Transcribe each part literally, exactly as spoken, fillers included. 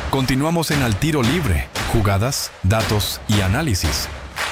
Continuamos en Al Tiro Libre, jugadas, datos y análisis.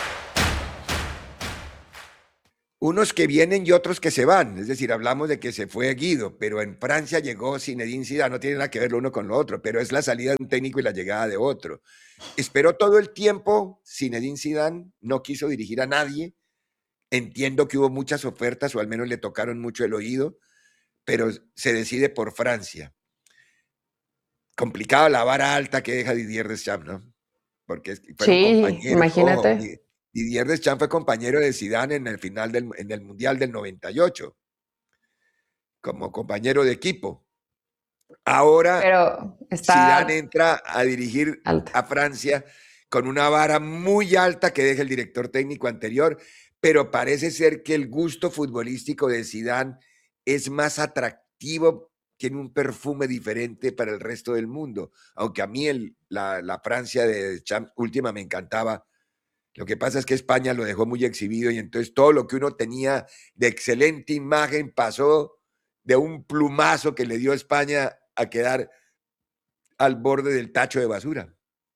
Unos que vienen y otros que se van, es decir, hablamos de que se fue Guido, pero en Francia llegó Zinedine Zidane, no tiene nada que ver lo uno con lo otro, pero es la salida de un técnico y la llegada de otro. Esperó todo el tiempo, Zinedine Zidane no quiso dirigir a nadie, entiendo que hubo muchas ofertas o al menos le tocaron mucho el oído, pero se decide por Francia. Complicado la vara alta que deja Didier Deschamps, ¿no? Porque fueron Sí, compañeros. imagínate. Ojo, Didier Deschamps fue compañero de Zidane en el final del en el Mundial del noventa y ocho, como compañero de equipo. Ahora Pero está Zidane entra a dirigir alta. a Francia con una vara muy alta que deja el director técnico anterior, pero parece ser que el gusto futbolístico de Zidane es más atractivo, tiene un perfume diferente para el resto del mundo, aunque a mí el, la, la Francia de Champ última me encantaba. Lo que pasa es que España lo dejó muy exhibido y entonces todo lo que uno tenía de excelente imagen pasó de un plumazo que le dio España a quedar al borde del tacho de basura.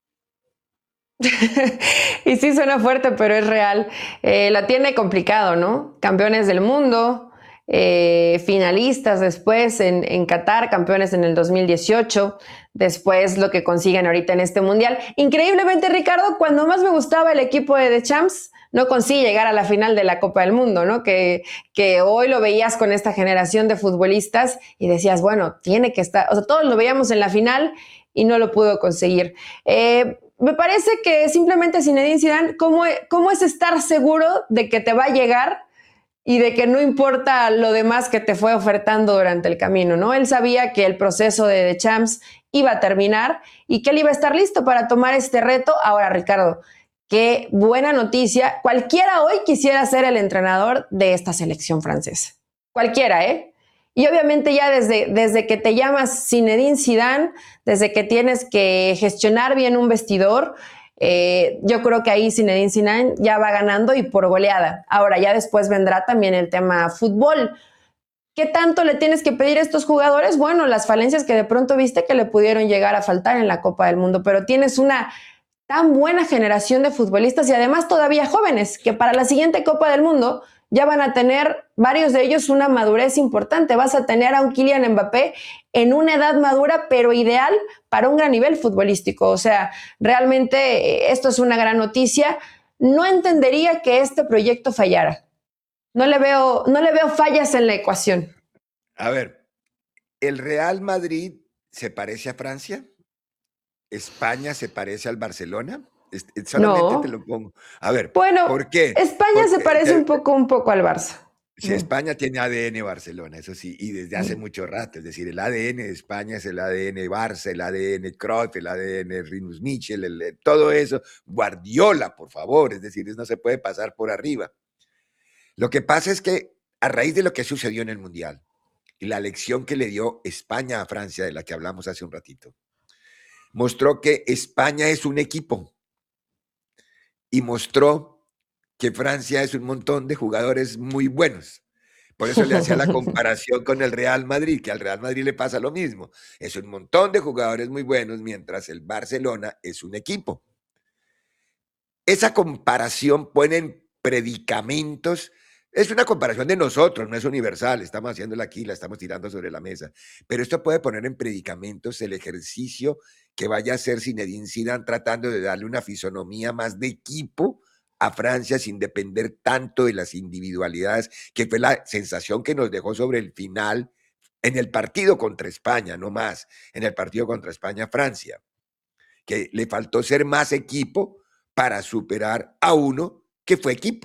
Y sí suena fuerte, pero es real. Eh, la tiene complicado, ¿no? Campeones del mundo, eh, finalistas después en, en Qatar, campeones en el dos mil dieciocho, después lo que consiguen ahorita en este mundial. Increíblemente, Ricardo, cuando más me gustaba el equipo de Deschamps, no consigue llegar a la final de la Copa del Mundo, ¿no? Que, que hoy lo veías con esta generación de futbolistas y decías, bueno, tiene que estar, o sea, todos lo veíamos en la final y no lo pudo conseguir. Eh, Me parece que simplemente Zinedine Zidane, ¿cómo, ¿cómo es estar seguro de que te va a llegar y de que no importa lo demás que te fue ofertando durante el camino, ¿no? Él sabía que el proceso de Deschamps iba a terminar y que él iba a estar listo para tomar este reto. Ahora, Ricardo, qué buena noticia. Cualquiera hoy quisiera ser el entrenador de esta selección francesa. Cualquiera, ¿eh? Y obviamente ya desde, desde que te llamas Zinedine Zidane, desde que tienes que gestionar bien un vestidor, eh, yo creo que ahí Zinedine Zidane ya va ganando y por goleada. Ahora ya después vendrá también el tema fútbol. ¿Qué tanto le tienes que pedir a estos jugadores? Bueno, las falencias que de pronto viste que le pudieron llegar a faltar en la Copa del Mundo, pero tienes una tan buena generación de futbolistas y además todavía jóvenes, que para la siguiente Copa del Mundo ya van a tener varios de ellos una madurez importante. Vas a tener a un Kylian Mbappé en una edad madura, pero ideal para un gran nivel futbolístico. O sea, realmente esto es una gran noticia. No entendería que este proyecto fallara. No le veo, no le veo fallas en la ecuación. A ver, ¿el Real Madrid se parece a Francia? ¿España se parece al Barcelona? Solamente No. te lo pongo. A ver, Bueno, ¿por qué? España Porque, se parece te, un poco, un poco al Barça. si España tiene A D N Barcelona, eso sí, y desde hace mucho rato, es decir, el A D N de España es el A D N Barça, el A D N Cruyff, el A D N Rinus Michel, el, todo eso, Guardiola, por favor, es decir, eso no se puede pasar por arriba. Lo que pasa es que a raíz de lo que sucedió en el Mundial y la lección que le dio España a Francia, de la que hablamos hace un ratito, mostró que España es un equipo y mostró que Francia es un montón de jugadores muy buenos. Por eso le hacía la comparación con el Real Madrid, que al Real Madrid le pasa lo mismo. Es un montón de jugadores muy buenos, mientras el Barcelona es un equipo. Esa comparación pone en predicamentos. Es una comparación de nosotros, no es universal, estamos haciéndola aquí, la estamos tirando sobre la mesa, pero esto puede poner en predicamentos el ejercicio que vaya a hacer Zinedine Zidane tratando de darle una fisonomía más de equipo a Francia sin depender tanto de las individualidades, que fue la sensación que nos dejó sobre el final en el partido contra España, no más, en el partido contra España-Francia, que le faltó ser más equipo para superar a uno que fue equipo.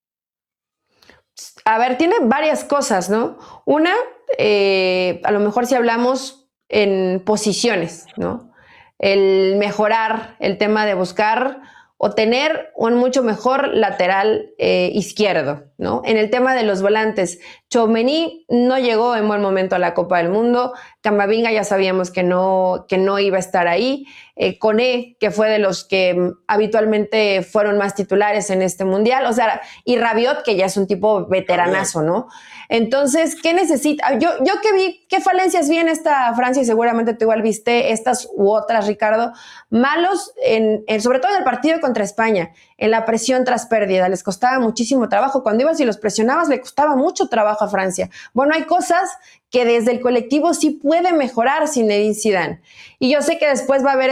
A ver, tiene varias cosas, ¿no? Una, eh, a lo mejor si hablamos en posiciones, ¿no? El mejorar el tema de buscar o tener un mucho mejor lateral eh, izquierdo, ¿no? En el tema de los volantes, Tchouaméni no llegó en buen momento a la Copa del Mundo, Camavinga ya sabíamos que no, que no iba a estar ahí, eh, Koné, que fue de los que habitualmente fueron más titulares en este Mundial, o sea, y Rabiot, que ya es un tipo veteranazo, ¿no? Entonces, ¿qué necesita? Yo, yo que vi, ¿qué falencias vi en esta Francia? Y seguramente tú igual viste estas u otras, Ricardo, malos, en, en, sobre todo en el partido contra España, en la presión tras pérdida, les costaba muchísimo trabajo, cuando ibas y los presionabas le costaba mucho trabajo a Francia. Bueno, hay cosas que desde el colectivo sí puede mejorar Zinedine Zidane, y yo sé que después va a haber